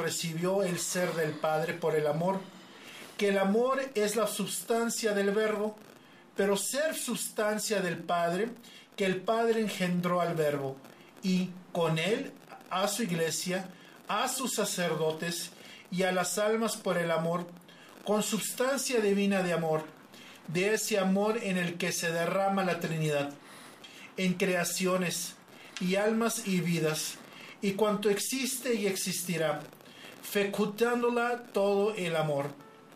recibió el ser del Padre por el amor, que el amor es la sustancia del Verbo, pero ser sustancia del Padre, que el Padre engendró al Verbo, y con él a su iglesia, a sus sacerdotes y a las almas por el amor, con sustancia divina de amor, de ese amor en el que se derrama la Trinidad, en creaciones y almas y vidas, y cuanto existe y existirá, fecundándola todo el amor.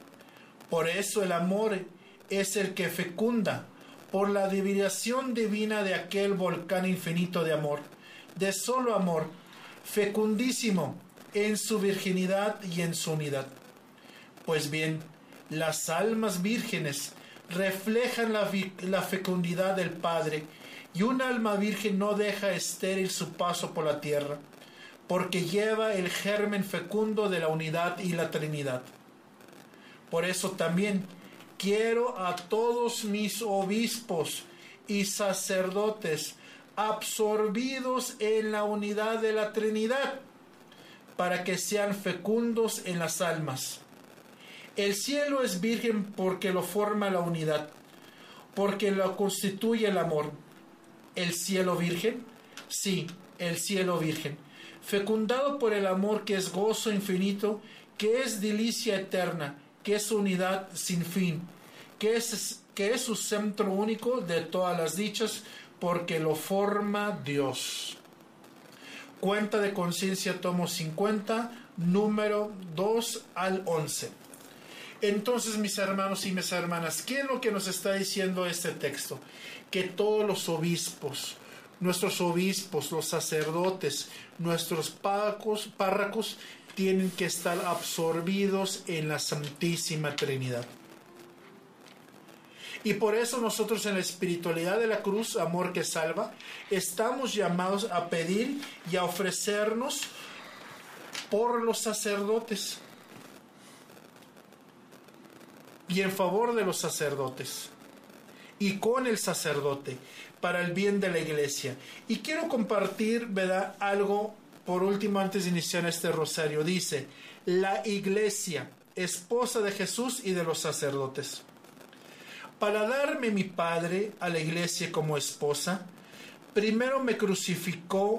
Por eso el amor es el que fecunda, por la divinación divina de aquel volcán infinito de amor, de solo amor, fecundísimo en su virginidad y en su unidad. Pues bien, las almas vírgenes reflejan la fecundidad del Padre, y un alma virgen no deja estéril su paso por la tierra, porque lleva el germen fecundo de la unidad y la Trinidad. Por eso también quiero a todos mis obispos y sacerdotes absorbidos en la unidad de la Trinidad, para que sean fecundos en las almas. El cielo es virgen porque lo forma la unidad, porque lo constituye el amor. ¿El cielo virgen? Sí, el cielo virgen, fecundado por el amor, que es gozo infinito, que es delicia eterna, que es unidad sin fin, que es su centro único de todas las dichas, porque lo forma Dios. Cuenta de Conciencia, tomo 50, número 2 al 11. Entonces, mis hermanos y mis hermanas, ¿qué es lo que nos está diciendo este texto? Que todos los obispos, nuestros obispos, los sacerdotes, nuestros párrocos, tienen que estar absorbidos en la Santísima Trinidad. Y por eso nosotros en la espiritualidad de la cruz, amor que salva, estamos llamados a pedir y a ofrecernos por los sacerdotes y en favor de los sacerdotes y con el sacerdote para el bien de la iglesia. Y quiero compartir, ¿verdad?, algo por último antes de iniciar este rosario. Dice: la iglesia, esposa de Jesús y de los sacerdotes. Para darme mi Padre a la iglesia como esposa, primero me crucificó.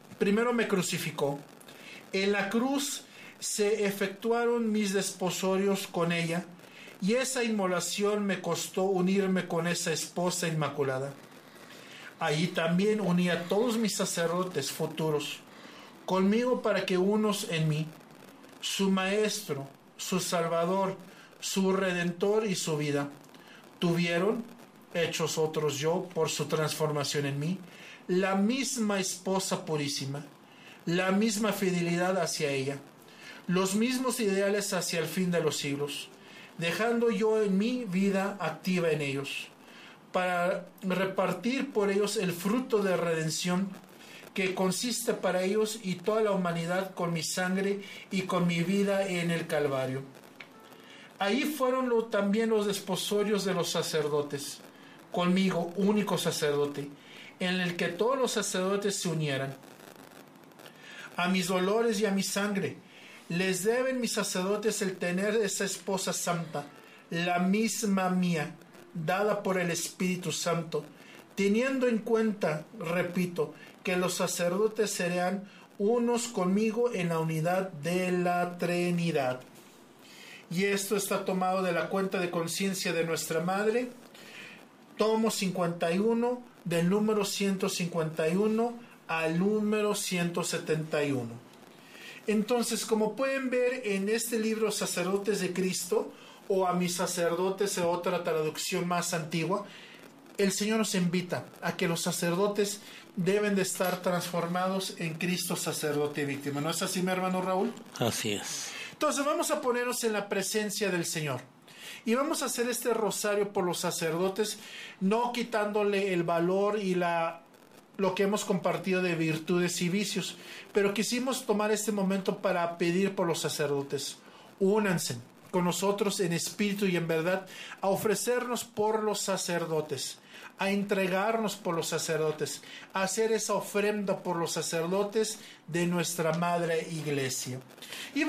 En la cruz se efectuaron mis desposorios con ella, y esa inmolación me costó unirme con esa esposa inmaculada. Allí también uní a todos mis sacerdotes futuros conmigo, para que unos en mí, su Maestro, su Salvador, su Redentor y su vida, tuvieron, hechos otros yo por su transformación en mí, la misma esposa purísima, la misma fidelidad hacia ella, los mismos ideales hacia el fin de los siglos, dejando yo en mi vida activa en ellos, para repartir por ellos el fruto de redención que consiste para ellos y toda la humanidad con mi sangre y con mi vida en el Calvario. Ahí fueron también los desposorios de los sacerdotes, conmigo, único sacerdote, en el que todos los sacerdotes se unieran. A mis dolores y a mi sangre les deben mis sacerdotes el tener esa esposa santa, la misma mía, dada por el Espíritu Santo, teniendo en cuenta, repito, que los sacerdotes serán unos conmigo en la unidad de la Trinidad. Y esto está tomado de la cuenta de conciencia de nuestra Madre, tomo 51, del número 151 al número 171. Entonces, como pueden ver en este libro Sacerdotes de Cristo, o A mis sacerdotes, en otra traducción más antigua, el Señor nos invita a que los sacerdotes deben de estar transformados en Cristo sacerdote y víctima. ¿No es así, mi hermano Raúl? Así es. Entonces vamos a ponernos en la presencia del Señor y vamos a hacer este rosario por los sacerdotes, no quitándole el valor y lo que hemos compartido de virtudes y vicios, pero quisimos tomar este momento para pedir por los sacerdotes. Únanse con nosotros en espíritu y en verdad a ofrecernos por los sacerdotes, a entregarnos por los sacerdotes, a hacer esa ofrenda por los sacerdotes de nuestra Madre Iglesia. Y